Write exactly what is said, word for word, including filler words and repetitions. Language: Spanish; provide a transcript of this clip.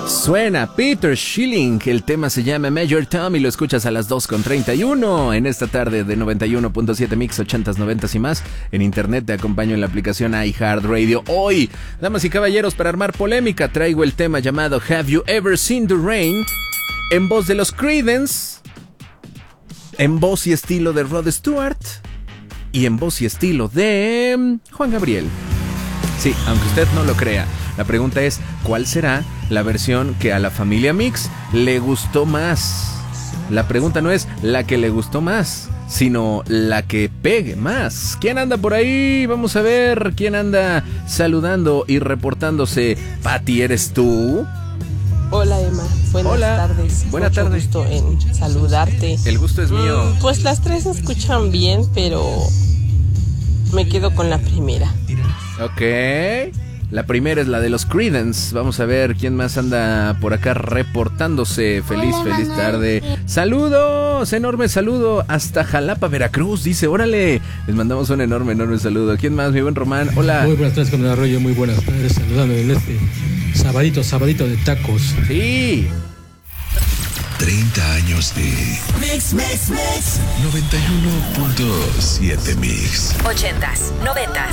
Suena Peter Schilling, el tema se llama Major Tom y lo escuchas a las dos con treinta y uno en esta tarde de noventa y uno punto siete Mix, ochentas, noventas y más. En internet te acompaño en la aplicación iHeartRadio. Hoy, damas y caballeros, para armar polémica traigo el tema llamado Have You Ever Seen the Rain, en voz de los Creedence, en voz y estilo de Rod Stewart y en voz y estilo de Juan Gabriel. Sí, aunque usted no lo crea, la pregunta es, ¿cuál será la versión que a la familia Mix le gustó más? La pregunta no es la que le gustó más, sino la que pegue más. ¿Quién anda por ahí? Vamos a ver quién anda saludando y reportándose. Pati, ¿eres tú? Hola, Emma, buenas Hola. tardes. Buenas Mucho tardes. gusto en saludarte. El gusto es mío. Mm, pues las tres se escuchan bien, pero me quedo con la primera. Ok. La primera es la de los Creedence. Vamos a ver quién más anda por acá reportándose. Feliz, Hola, feliz Manuel. tarde. Saludos, enorme saludo hasta Jalapa, Veracruz. Dice, órale. Les mandamos un enorme, enorme saludo. ¿Quién más, mi buen Román? Hola. Muy buenas tardes, con el Arroyo, muy buenas tardes, saludando en este sabadito, sabadito de tacos. Sí. treinta años de Mix, mix, mix. noventa y uno punto siete Mix. Ochentas, noventas